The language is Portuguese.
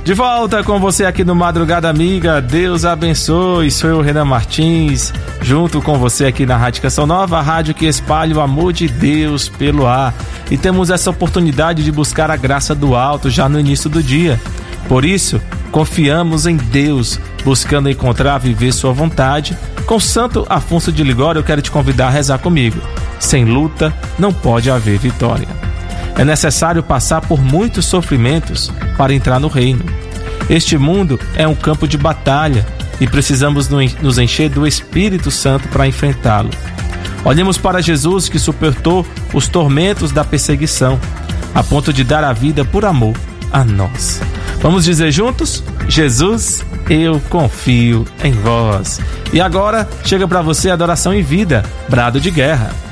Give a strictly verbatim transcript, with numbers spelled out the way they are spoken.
De volta com você aqui no Madrugada Amiga, Deus abençoe, sou eu, Renan Martins, junto com você aqui na Rádio Canção Nova, a rádio que espalha o amor de Deus pelo ar. E temos essa oportunidade de buscar a graça do alto já no início do dia. Por isso, confiamos em Deus, buscando encontrar, viver sua vontade. Com Santo Afonso de Ligório, eu quero te convidar a rezar comigo. Sem luta, não pode haver vitória. É necessário passar por muitos sofrimentos para entrar no reino. Este mundo é um campo de batalha e precisamos nos encher do Espírito Santo para enfrentá-lo. Olhemos para Jesus, que suportou os tormentos da perseguição, a ponto de dar a vida por amor a nós. Vamos dizer juntos? Jesus, eu confio em vós. E agora chega para você a adoração em vida, brado de guerra.